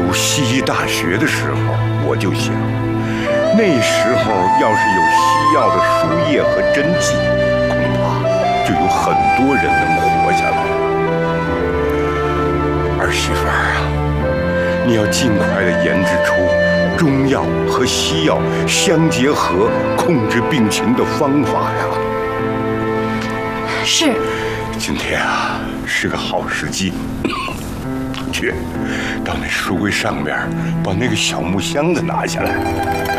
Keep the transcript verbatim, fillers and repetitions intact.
读西医大学的时候，我就想，那时候要是有西药的输液和针剂，恐怕就有很多人能活下来。儿媳妇儿啊，你要尽快的研制出中药和西药相结合控制病情的方法呀。 是。 今天啊，是个好时机。去，到那书柜上面把那个小木箱子拿下来。